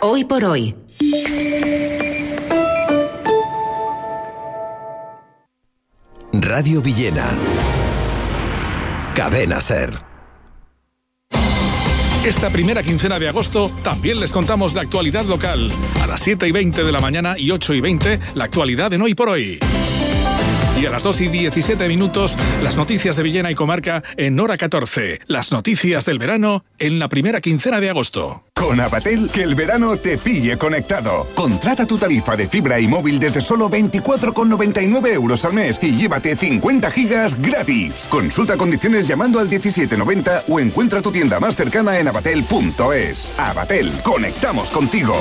Hoy por hoy. Radio Villena. Cadena SER. Esta primera quincena de agosto también les contamos la actualidad local. A las 7:20 de la mañana y 8:20, la actualidad en Hoy por Hoy. Y a las 2:17, las noticias de Villena y comarca en hora 14. Las noticias del verano en la primera quincena de agosto. Con Avatel, que el verano te pille conectado. Contrata tu tarifa de fibra y móvil desde solo 24,99 € al mes y llévate 50 gigas gratis. Consulta condiciones llamando al 1790 o encuentra tu tienda más cercana en avatel.es. Avatel, conectamos contigo.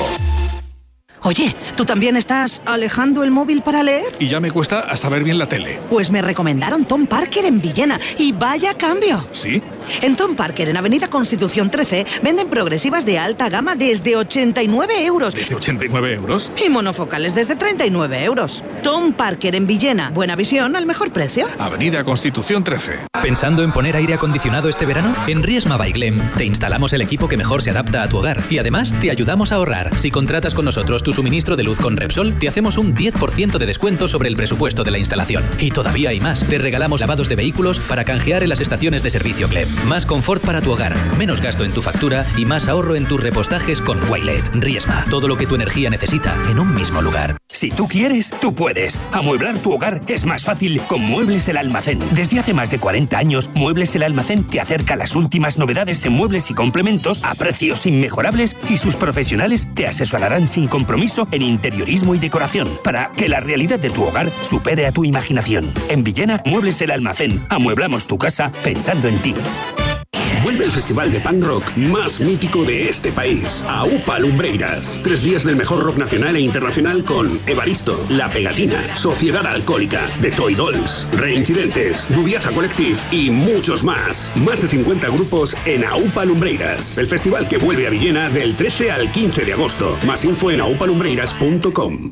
Oye, ¿tú también estás alejando el móvil para leer? Y ya me cuesta hasta ver bien la tele. Pues me recomendaron Tom Parker en Villena y vaya cambio. ¿Sí? En Tom Parker, en Avenida Constitución 13, venden progresivas de alta gama desde 89 €. ¿Desde 89 euros? Y monofocales desde 39 €. Tom Parker en Villena. Buena visión al mejor precio. Avenida Constitución 13. ¿Pensando en poner aire acondicionado este verano? En Riesma by Glem te instalamos el equipo que mejor se adapta a tu hogar y además te ayudamos a ahorrar. Si contratas con nosotros tu suministro de luz con Repsol, te hacemos un 10% de descuento sobre el presupuesto de la instalación. Y todavía hay más. Te regalamos lavados de vehículos para canjear en las estaciones de servicio Glem. Más confort para tu hogar, menos gasto en tu factura y más ahorro en tus repostajes con Wilet. Riesma, todo lo que tu energía necesita en un mismo lugar. Si tú quieres, tú puedes. Amueblar tu hogar es más fácil con Muebles El Almacén. Desde hace más de 40 años, Muebles El Almacén te acerca las últimas novedades en muebles y complementos a precios inmejorables y sus profesionales te asesorarán sin compromiso en interiorismo y decoración para que la realidad de tu hogar supere a tu imaginación. En Villena, Muebles El Almacén. Amueblamos tu casa pensando en ti. Vuelve el festival de punk rock más mítico de este país, AUPA Lumbreiras. 3 días del mejor rock nacional e internacional con Evaristo, La Pegatina, Sociedad Alcohólica, The Toy Dolls, Reincidentes, Rubiaza Collective y muchos más. Más de 50 grupos en AUPA Lumbreiras. El festival que vuelve a Villena del 13 al 15 de agosto. Más info en aupalumbreiras.com.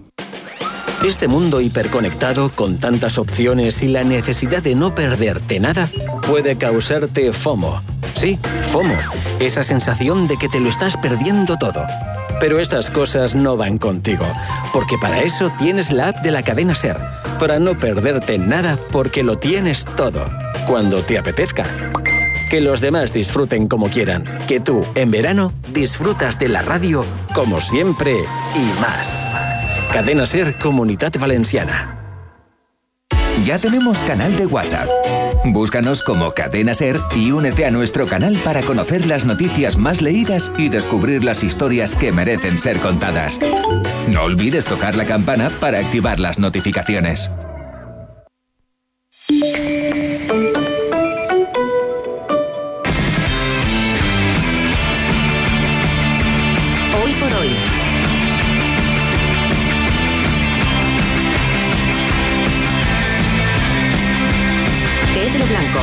Este mundo hiperconectado, con tantas opciones y la necesidad de no perderte nada, puede causarte FOMO. Sí, FOMO, esa sensación de que te lo estás perdiendo todo. Pero estas cosas no van contigo, porque para eso tienes la app de la cadena SER, para no perderte nada porque lo tienes todo, cuando te apetezca. Que los demás disfruten como quieran, que tú, en verano, disfrutas de la radio como siempre y más. Cadena SER Comunitat Valenciana. Ya tenemos canal de WhatsApp. Búscanos como Cadena SER y únete a nuestro canal para conocer las noticias más leídas y descubrir las historias que merecen ser contadas. No olvides tocar la campana para activar las notificaciones. Hoy por hoy. Pedro Blanco.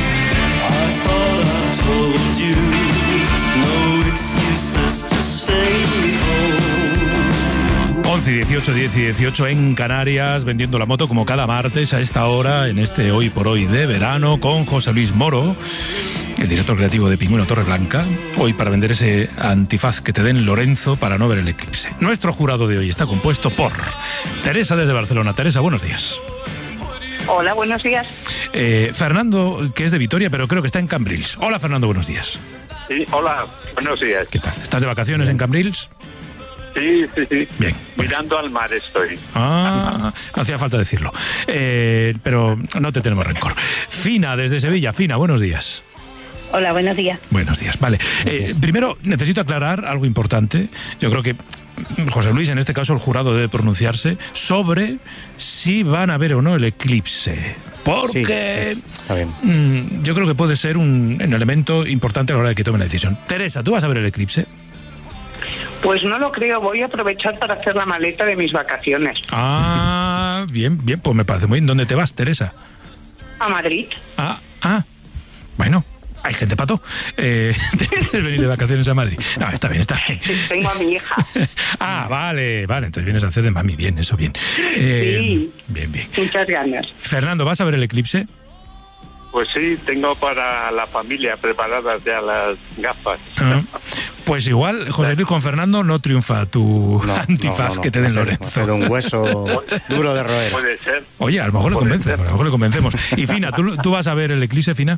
11 y 18, 10 y 18 en Canarias, vendiendo la moto como cada martes a esta hora, en este Hoy por Hoy de verano, con José Luis Moro, el director creativo de Pingüino Torreblanca, hoy para vender ese antifaz que te den Lorenzo para no ver el eclipse. Nuestro jurado de hoy está compuesto por Teresa desde Barcelona. Teresa, buenos días. Hola, buenos días. Fernando, que es de Vitoria, pero creo que está en Cambrils. Hola, Fernando, buenos días. Sí, hola, buenos días. ¿Qué tal? ¿Estás de vacaciones en Cambrils? Sí. Bien. Mirando al mar estoy. No hacía falta decirlo. Pero no te tenemos rencor. Fina, desde Sevilla. Fina, buenos días. Hola, buenos días. Buenos días, vale. Primero, necesito aclarar algo importante. Yo creo que José Luis, en este caso el jurado debe pronunciarse sobre si van a ver o no el eclipse. Porque sí, está bien. Yo creo que puede ser un elemento importante a la hora de que tomen la decisión. Teresa, ¿tú vas a ver el eclipse? Pues no lo creo, voy a aprovechar para hacer la maleta de mis vacaciones. Bien, pues me parece muy bien. ¿Dónde te vas, Teresa? A Madrid. Bueno, hay gente pato. ¿Tienes que venir de vacaciones a Madrid? No, está bien. Tengo a mi hija. Vale, entonces vienes a hacer de mami, bien, eso bien. Sí. Bien. Muchas ganas. Fernando, ¿vas a ver el eclipse? Pues sí, tengo para la familia preparadas ya las gafas. Pues igual, José Luis, con Fernando no triunfa tu antifaz que te den Lorenzo. Va a ser un hueso duro de roer. Puede ser. Oye, a lo mejor le convencemos. Y Fina, ¿tú vas a ver el eclipse, Fina?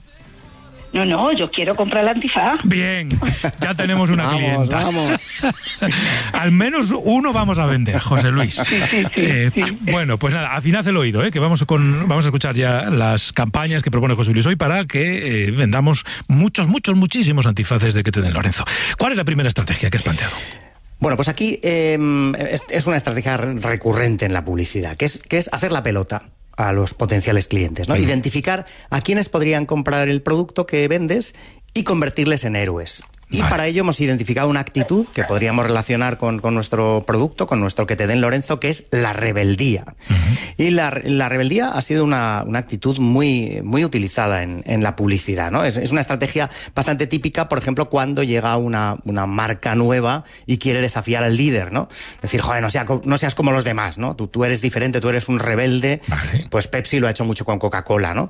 No, yo quiero comprar el antifaz. Bien, ya tenemos una clienta. Vamos. Al menos uno vamos a vender, José Luis. Sí. Bueno, pues nada, afinad el oído, que vamos a escuchar ya las campañas que propone José Luis hoy para que vendamos muchísimos antifaces de que te den Lorenzo. ¿Cuál es la primera estrategia que has planteado? Bueno, pues aquí es una estrategia recurrente en la publicidad, que es hacer la pelota a los potenciales clientes, ¿no? Identificar a quienes podrían comprar el producto que vendes y convertirles en héroes. Y para ello hemos identificado una actitud que podríamos relacionar con nuestro producto, con nuestro que te den Lorenzo, que es la rebeldía. Y la rebeldía ha sido una actitud muy utilizada en la publicidad, ¿no? Es una estrategia bastante típica, por ejemplo, cuando llega una marca nueva y quiere desafiar al líder, ¿no? Decir, joder, no seas como los demás, ¿no? Tú eres diferente, tú eres un rebelde. Vale. Pues Pepsi lo ha hecho mucho con Coca-Cola, ¿no?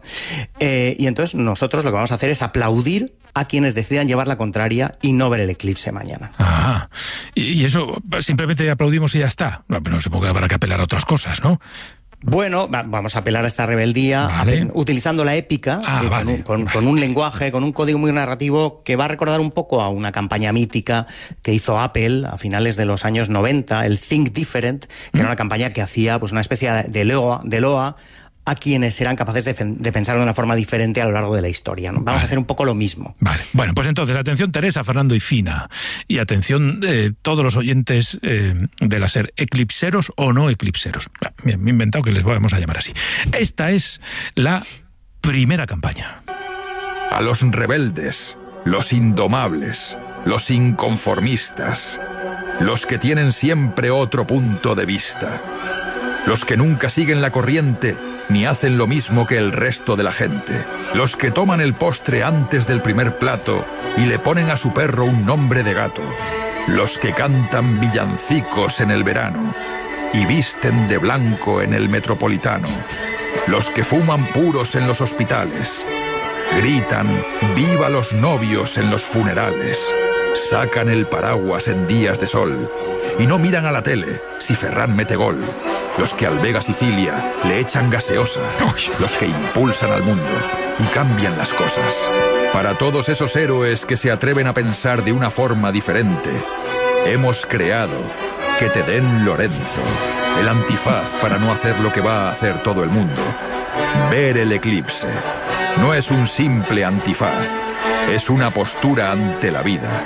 Y entonces nosotros lo que vamos a hacer es aplaudir a quienes decidan llevar la contraria y no ver el eclipse mañana. Ajá. Y eso simplemente aplaudimos y ya está. No supongo que habrá que apelar a otras cosas, ¿no? Bueno, vamos a apelar a esta rebeldía utilizando la épica, con un lenguaje, con un código muy narrativo que va a recordar un poco a una campaña mítica que hizo Apple a finales de los años 90, el Think Different, que era una campaña que hacía pues una especie de loa a quienes eran capaces de pensar de una forma diferente a lo largo de la historia, ¿no? Vamos a hacer un poco lo mismo. Vale. Bueno, pues entonces, atención Teresa, Fernando y Fina. Y atención todos los oyentes de la SER, eclipseros o no eclipseros. Bien, me he inventado que les vamos a llamar así. Esta es la primera campaña. A los rebeldes, los indomables, los inconformistas, los que tienen siempre otro punto de vista, los que nunca siguen la corriente ni hacen lo mismo que el resto de la gente, los que toman el postre antes del primer plato y le ponen a su perro un nombre de gato, los que cantan villancicos en el verano y visten de blanco en el Metropolitano, los que fuman puros en los hospitales, gritan ¡viva los novios en los funerales!, sacan el paraguas en días de sol y no miran a la tele si Ferran mete gol, los que al Vega Sicilia le echan gaseosa, los que impulsan al mundo y cambian las cosas. Para todos esos héroes que se atreven a pensar de una forma diferente, hemos creado que te den Lorenzo, el antifaz para no hacer lo que va a hacer todo el mundo. Ver el eclipse no es un simple antifaz, es una postura ante la vida.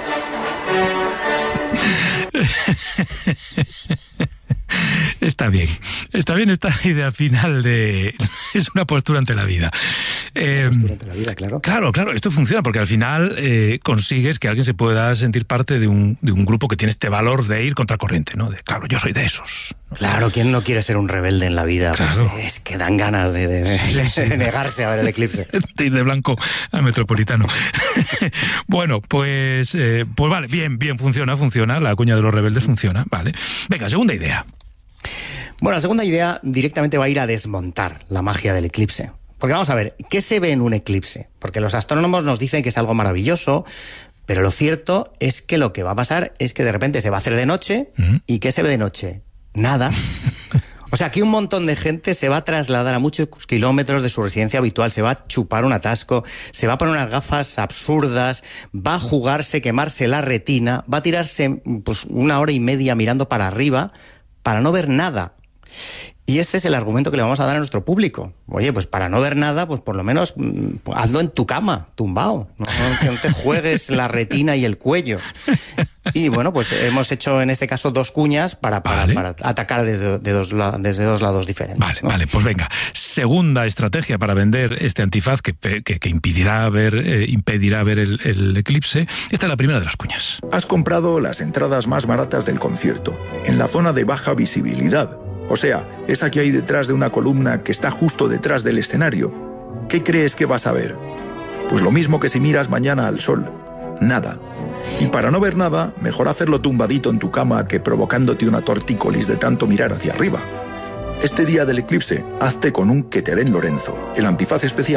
Está bien esta idea final de... es una postura ante la vida. Postura ante la vida, claro. Claro, esto funciona porque al final consigues que alguien se pueda sentir parte de un grupo que tiene este valor de ir contracorriente, ¿no? Claro, yo soy de esos. Claro, ¿quién no quiere ser un rebelde en la vida? Claro. Pues es que dan ganas de negarse a ver el eclipse. De ir de blanco al Metropolitano. Bueno, pues vale, bien, funciona, la cuña de los rebeldes funciona, vale. Venga, segunda idea. Bueno, la segunda idea directamente va a ir a desmontar la magia del eclipse. Porque vamos a ver, ¿qué se ve en un eclipse? Porque los astrónomos nos dicen que es algo maravilloso, pero lo cierto es que lo que va a pasar es que de repente se va a hacer de noche, ¿y qué se ve de noche? Nada. O sea, aquí un montón de gente se va a trasladar a muchos kilómetros de su residencia habitual, se va a chupar un atasco, se va a poner unas gafas absurdas, va a jugarse, quemarse la retina, va a tirarse pues 1 hora y media mirando para arriba para no ver nada. Y este es el argumento que le vamos a dar a nuestro público. Oye, pues para no ver nada, pues por lo menos hazlo en tu cama, tumbado. No te juegues la retina y el cuello. Y bueno, pues hemos hecho en este caso 2 cuñas para atacar desde dos lados diferentes. Vale, pues venga. Segunda estrategia para vender este antifaz que impedirá ver el eclipse. Esta es la primera de las cuñas. Has comprado las entradas más baratas del concierto, en la zona de baja visibilidad. O sea, esa que hay detrás de una columna que está justo detrás del escenario. ¿Qué crees que vas a ver? Pues lo mismo que si miras mañana al sol. Nada. Y para no ver nada, mejor hacerlo tumbadito en tu cama que provocándote una tortícolis de tanto mirar hacia arriba. Este día del eclipse, hazte con un que te den Lorenzo, el antifaz especial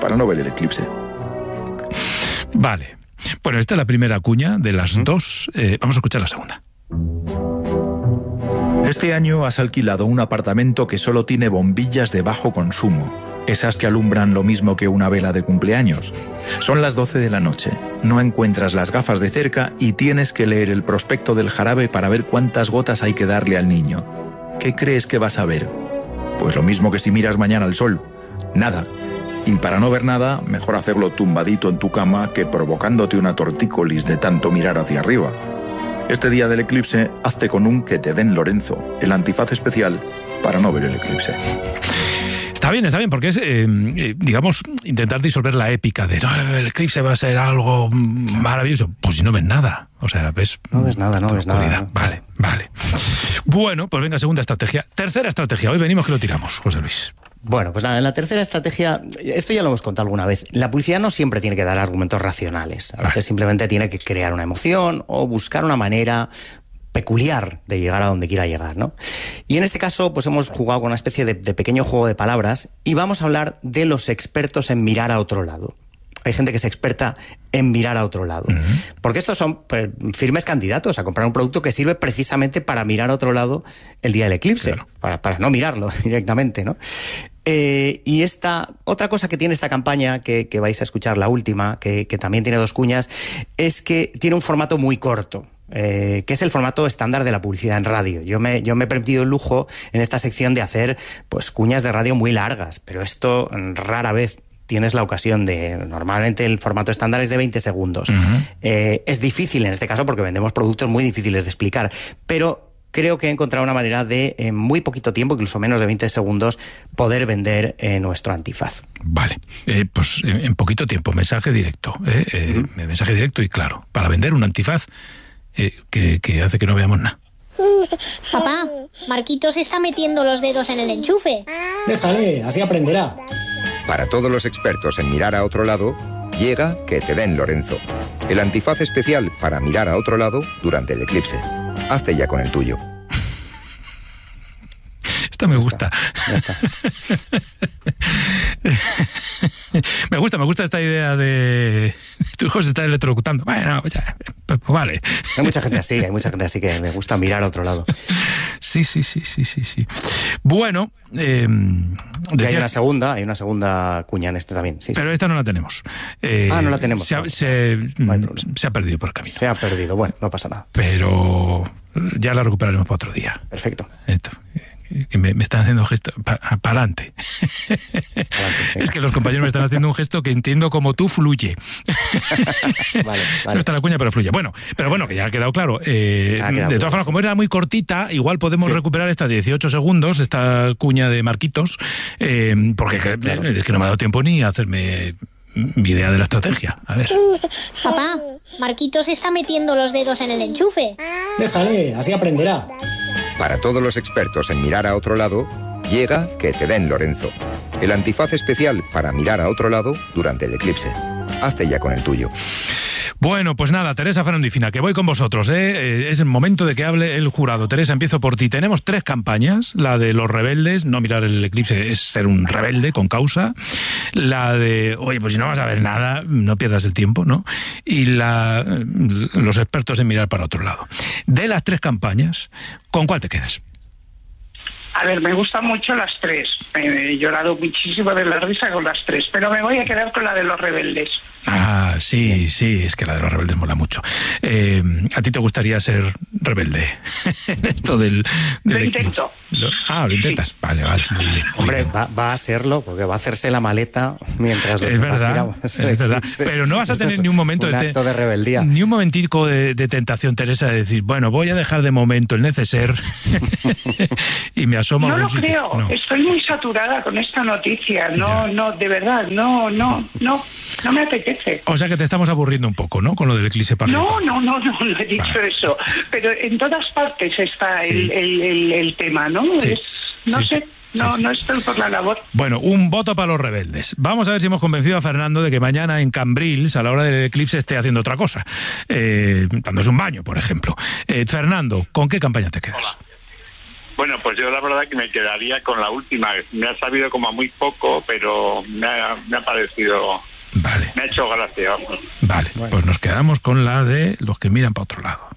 para no ver el eclipse. Vale. Bueno, esta es la primera cuña de las dos. Vamos a escuchar la segunda. Este año has alquilado un apartamento que solo tiene bombillas de bajo consumo, esas que alumbran lo mismo que una vela de cumpleaños. Son las 12 de la noche, no encuentras las gafas de cerca y tienes que leer el prospecto del jarabe para ver cuántas gotas hay que darle al niño. ¿Qué crees que vas a ver? Pues lo mismo que si miras mañana al sol, nada. Y para no ver nada, mejor hacerlo tumbadito en tu cama que provocándote una tortícolis de tanto mirar hacia arriba. Este día del eclipse, hazte con un que te den Lorenzo, el antifaz especial para no ver el eclipse. Está bien, porque es, digamos, intentar disolver la épica de no, el eclipse va a ser algo maravilloso. Pues si no ves nada, o sea, ves... No ves nada. Vale. Bueno, pues venga, segunda estrategia. Tercera estrategia, hoy venimos que lo tiramos, José Luis. Bueno, pues nada, en la tercera estrategia, esto ya lo hemos contado alguna vez, la publicidad no siempre tiene que dar argumentos racionales. A veces simplemente tiene que crear una emoción o buscar una manera peculiar de llegar a donde quiera llegar, ¿no? Y en este caso, pues hemos jugado con una especie de pequeño juego de palabras y vamos a hablar de los expertos en mirar a otro lado. Hay gente que es experta en mirar a otro lado. Porque estos son firmes candidatos a comprar un producto que sirve precisamente para mirar a otro lado el día del eclipse, claro. para no mirarlo directamente, ¿no? Y esta otra cosa que tiene esta campaña, que vais a escuchar la última, que también tiene dos cuñas, es que tiene un formato muy corto. Que es el formato estándar de la publicidad en radio. Yo me he permitido el lujo en esta sección de hacer pues cuñas de radio muy largas, pero esto rara vez tienes la ocasión de... Normalmente el formato estándar es de 20 segundos. Es difícil en este caso porque vendemos productos muy difíciles de explicar, pero creo que he encontrado una manera de, en muy poquito tiempo, incluso menos de 20 segundos, poder vender nuestro antifaz. Vale, pues en poquito tiempo, mensaje directo. Mensaje directo y claro, para vender un antifaz que hace que no veamos nada. Papá, Marquitos está metiendo los dedos en el enchufe. Déjale, así aprenderá. Para todos los expertos en mirar a otro lado, llega que te den Lorenzo, el antifaz especial para mirar a otro lado durante el eclipse. Hazte ya con el tuyo. Esta me gusta. Ya está. Me gusta esta idea de tu hijo se está electrocutando. Bueno, pues vale. Hay mucha gente así que me gusta mirar a otro lado. Sí. Bueno, hay una segunda cuña en este también. Sí, pero esta no la tenemos. No la tenemos. Se ha perdido por el camino. Se ha perdido, bueno, no pasa nada. Pero ya la recuperaremos para otro día. Perfecto. Esto. Que me están haciendo gestos para adelante. Es que los compañeros me están haciendo un gesto que entiendo como tú fluye. Vale. No está la cuña, pero fluye. Bueno, que ya ha quedado claro. De todas formas, como era muy cortita, igual podemos recuperar esta de 18 segundos, esta cuña de Marquitos, porque es que no me ha dado tiempo ni a hacerme mi idea de la estrategia. A ver. Papá, Marquitos está metiendo los dedos en el enchufe. Déjale, así aprenderá. Para todos los expertos en mirar a otro lado, llega que te den Lorenzo, el antifaz especial para mirar a otro lado durante el eclipse. Hazte ya con el tuyo. Bueno, pues nada, Teresa, Fernando y Fina, que voy con vosotros, es el momento de que hable el jurado. Teresa, empiezo por ti. Tenemos 3 campañas. La de los rebeldes, no mirar el eclipse es ser un rebelde con causa. La de, oye, pues si no vas a ver nada, no pierdas el tiempo, ¿no? Y los expertos en mirar para otro lado. De las 3 campañas, ¿con cuál te quedas? A ver, me gustan mucho las 3. He llorado muchísimo de la risa con las 3, pero me voy a quedar con la de los rebeldes. Ah, sí, es que la de los rebeldes mola mucho. ¿A ti te gustaría ser rebelde? Esto del lo intento. Lo intentas. Sí. Vale, muy bien. Hombre, va a serlo, porque va a hacerse la maleta mientras los demás tiramos. Es verdad, pero no vas a tener ni un momento acto de rebeldía. Ni un momentico de tentación, Teresa, de decir, bueno, voy a dejar de momento el neceser y me asomo a algún sitio. No lo creo, estoy muy saturada con esta noticia. No, de verdad, no me apetece. O sea que te estamos aburriendo un poco, ¿no? Con lo del eclipse parcial. No he dicho eso. Pero en todas partes está el tema, ¿no? Sí. No estoy por la labor. Bueno, un voto para los rebeldes. Vamos a ver si hemos convencido a Fernando de que mañana en Cambrils, a la hora del eclipse, esté haciendo otra cosa. Dándose un baño, por ejemplo. Fernando, ¿con qué campaña te quedas? Hola. Bueno, pues yo la verdad que me quedaría con la última. Me ha sabido como a muy poco, pero me ha parecido... Vale. Me ha hecho gracia. Vale, pues nos quedamos con la de los que miran para otro lado.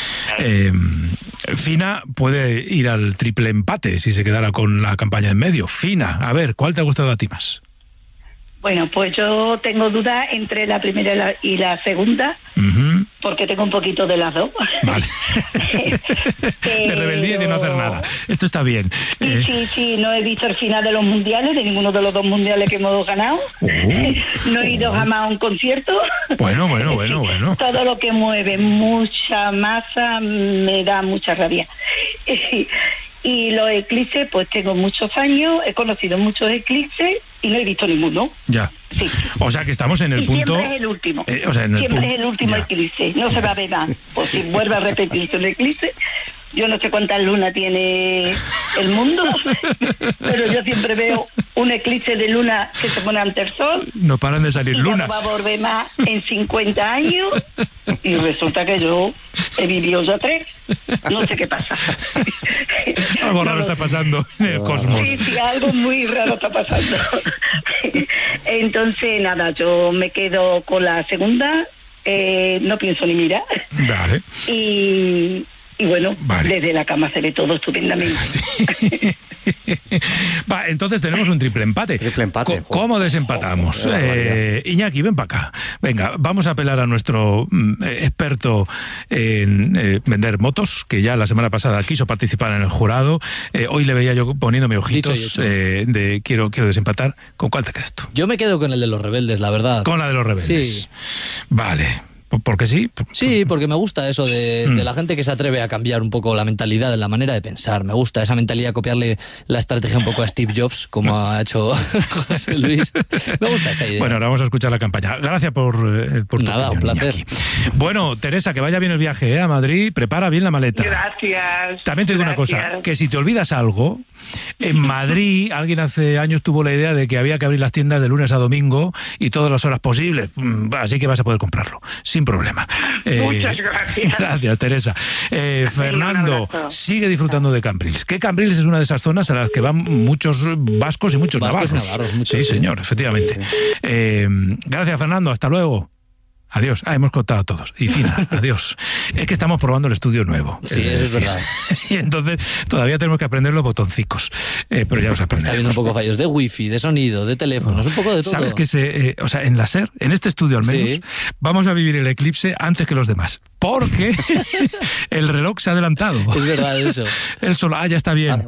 Fina puede ir al triple empate si se quedara con la campaña en medio. Fina, a ver, ¿cuál te ha gustado a ti más? Bueno, pues yo tengo dudas entre la primera y la segunda, porque tengo un poquito de las dos. Vale. De rebeldía y de no hacer nada. Esto está bien. Sí, no he visto el final de los mundiales, de ninguno de los 2 mundiales que hemos ganado. No he ido jamás a un concierto. Bueno. Todo lo que mueve mucha masa me da mucha rabia. Y los eclipses, pues tengo muchos años, he conocido muchos eclipses y no he visto ninguno. Ya. Sí. O sea que estamos en el punto... Siempre es el último. Siempre es el último eclipse. No se va a ver más. Pues si vuelve a repetirse el eclipse, yo no sé cuántas lunas tiene el mundo, pero yo siempre veo un eclipse de luna que se pone ante el sol. No paran de salir lunas. No va a volver más en 50 años y resulta que yo he vivido ya 3. No sé qué pasa. Algo raro está pasando en el cosmos. Sí, algo muy raro está pasando. Entonces, nada, yo me quedo con la segunda. No pienso ni mirar. Vale. Y bueno, desde la cama se ve todo estupendamente. Sí. Va, entonces tenemos un triple empate. ¿Cómo desempatamos? Iñaki, ven para acá. Venga, vamos a apelar a nuestro experto en vender motos, que ya la semana pasada quiso participar en el jurado. Hoy le veía yo poniéndome ojitos de quiero desempatar. ¿Con cuál te quedas tú? Yo me quedo con el de los rebeldes, la verdad. Con la de los rebeldes. Sí. Vale. ¿Por qué sí? Sí, porque me gusta eso de la gente que se atreve a cambiar un poco la mentalidad, la manera de pensar. Me gusta esa mentalidad, copiarle la estrategia un poco a Steve Jobs, como ha hecho José Luis. Me gusta esa idea. Bueno, ahora vamos a escuchar la campaña. Gracias por nada, un placer. Iñaki. Bueno, Teresa, que vaya bien el viaje a Madrid. Prepara bien la maleta. Gracias. También te digo una cosa, que si te olvidas algo, en Madrid alguien hace años tuvo la idea de que había que abrir las tiendas de lunes a domingo y todas las horas posibles. Así que vas a poder comprarlo. Sin problema. Muchas gracias. Gracias, Teresa. Fernando, sigue disfrutando de Cambrils. Que Cambrils es una de esas zonas a las que van muchos vascos y muchos navarros. Sí, señor, efectivamente. Sí. Gracias, Fernando. Hasta luego. Adiós. Hemos contado a todos. Y Fina, adiós. Es que estamos probando el estudio nuevo. Sí, eso es verdad. Y entonces todavía tenemos que aprender los botoncicos. Pero ya los aprendemos. Está habiendo un poco fallos de wifi, de sonido, de teléfonos, un poco de todo. ¿Sabes que o sea, en la SER, en este estudio al menos, vamos a vivir el eclipse antes que los demás? Porque el reloj se ha adelantado. Es verdad eso. El sol, ya está bien.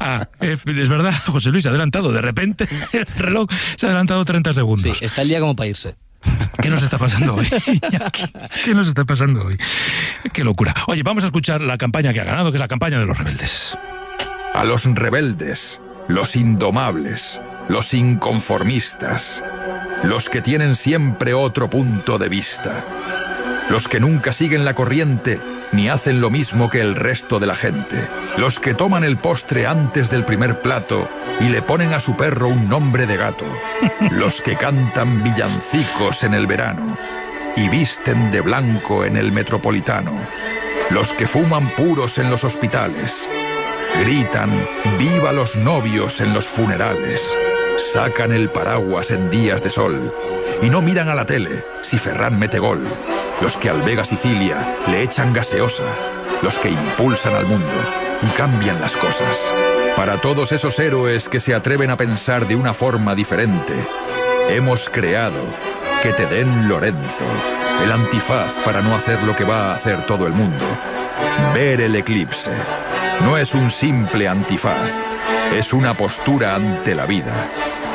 Es verdad, José Luis, se ha adelantado. De repente el reloj se ha adelantado 30 segundos. Sí, está el día como para irse. ¿Qué nos está pasando hoy? ¿Qué nos está pasando hoy? Qué locura. Oye, vamos a escuchar la campaña que ha ganado, que es la campaña de los rebeldes. A los rebeldes, los indomables, los inconformistas, los que tienen siempre otro punto de vista, los que nunca siguen la corriente ni hacen lo mismo que el resto de la gente, los que toman el postre antes del primer plato y le ponen a su perro un nombre de gato, los que cantan villancicos en el verano y visten de blanco en el Metropolitano, los que fuman puros en los hospitales, gritan ¡viva los novios! En los funerales, sacan el paraguas en días de sol y no miran a la tele si Ferran mete gol, los que al Vega Sicilia le echan gaseosa, los que impulsan al mundo y cambian las cosas. Para todos esos héroes que se atreven a pensar de una forma diferente, hemos creado Que te den Lorenzo, el antifaz para no hacer lo que va a hacer todo el mundo. Ver el eclipse no es un simple antifaz, es una postura ante la vida.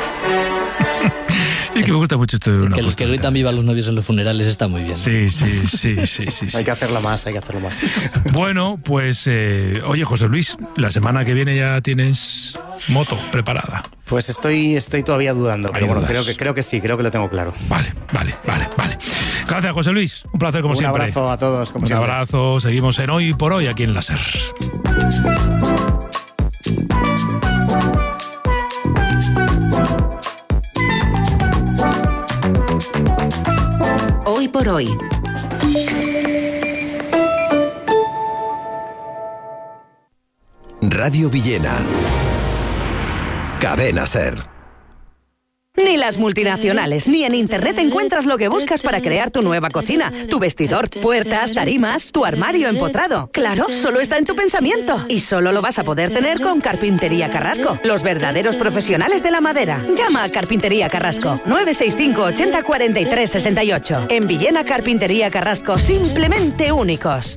Es que me gusta mucho esto de una que los que gritan viva los novios en los funerales está muy bien. Sí. Hay que hacerlo más. Bueno, pues, oye, José Luis, la semana que viene ya tienes moto preparada. Pues estoy todavía dudando, pero bueno, creo que sí, creo que lo tengo claro. Vale. Gracias, José Luis. Un placer como siempre. Un abrazo a todos, como siempre. Un abrazo. Seguimos en Hoy por Hoy aquí en la SER. Hoy por Hoy. Radio Villena. Cadena SER. Ni las multinacionales, ni en Internet encuentras lo que buscas para crear tu nueva cocina. Tu vestidor, puertas, tarimas, tu armario empotrado. Claro, solo está en tu pensamiento. Y solo lo vas a poder tener con Carpintería Carrasco, los verdaderos profesionales de la madera. Llama a Carpintería Carrasco, 965 80 43 68. En Villena, Carpintería Carrasco, simplemente únicos.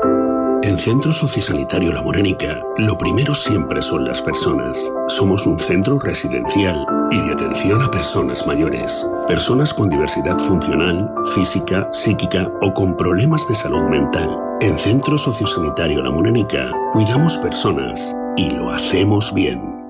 En Centro Sociosanitario La Morenica, lo primero siempre son las personas. Somos un centro residencial y de atención a personas mayores. Personas con diversidad funcional, física, psíquica o con problemas de salud mental. En Centro Sociosanitario La Morenica, cuidamos personas y lo hacemos bien.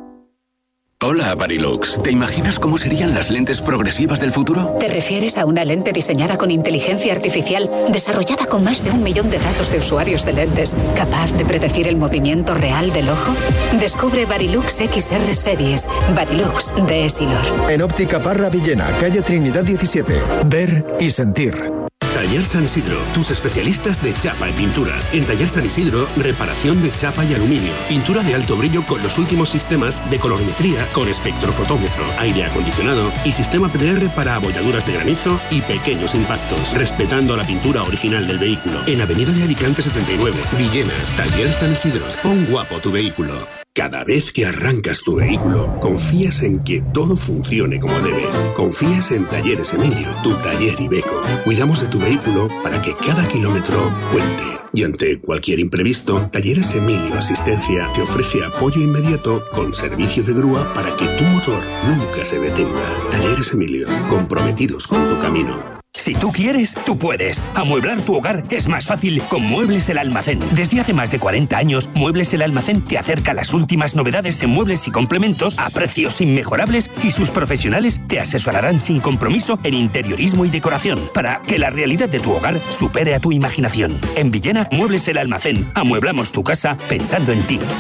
Hola, Varilux. ¿Te imaginas cómo serían las lentes progresivas del futuro? ¿Te refieres a una lente diseñada con inteligencia artificial, desarrollada con más de 1 millón de datos de usuarios de lentes, capaz de predecir el movimiento real del ojo? Descubre Varilux XR Series. Varilux de Essilor. En Óptica Parra Villena, calle Trinidad 17. Ver y sentir. Taller San Isidro, tus especialistas de chapa y pintura. En Taller San Isidro, reparación de chapa y aluminio. Pintura de alto brillo con los últimos sistemas de colorimetría con espectrofotómetro, aire acondicionado y sistema PDR para abolladuras de granizo y pequeños impactos. Respetando la pintura original del vehículo. En Avenida de Alicante 79, Villena, Taller San Isidro. Pon guapo tu vehículo. Cada vez que arrancas tu vehículo, confías en que todo funcione como debe. Confías en Talleres Emilio, tu taller Iveco. Cuidamos de tu vehículo para que cada kilómetro cuente. Y ante cualquier imprevisto, Talleres Emilio Asistencia te ofrece apoyo inmediato con servicio de grúa para que tu motor nunca se detenga. Talleres Emilio, comprometidos con tu camino. Si tú quieres, tú puedes. Amueblar tu hogar es más fácil con Muebles El Almacén. Desde hace más de 40 años, Muebles El Almacén te acerca las últimas novedades en muebles y complementos a precios inmejorables y sus profesionales te asesorarán sin compromiso en interiorismo y decoración para que la realidad de tu hogar supere a tu imaginación. En Villena, Muebles El Almacén. Amueblamos tu casa pensando en ti.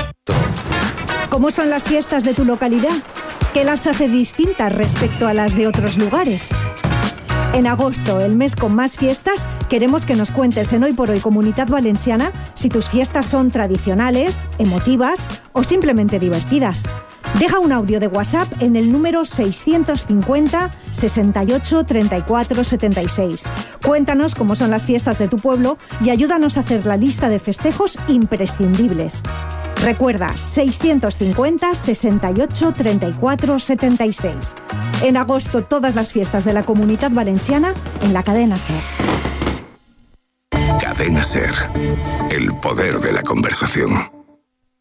¿Cómo son las fiestas de tu localidad? ¿Qué las hace distintas respecto a las de otros lugares? En agosto, el mes con más fiestas, queremos que nos cuentes en Hoy por Hoy Comunitat Valenciana si tus fiestas son tradicionales, emotivas o simplemente divertidas. Deja un audio de WhatsApp en el número 650 68 34 76. Cuéntanos cómo son las fiestas de tu pueblo y ayúdanos a hacer la lista de festejos imprescindibles. Recuerda, 650 68 34 76. En agosto, todas las fiestas de la Comunitat Valenciana en la cadena SER. Cadena SER. El poder de la conversación.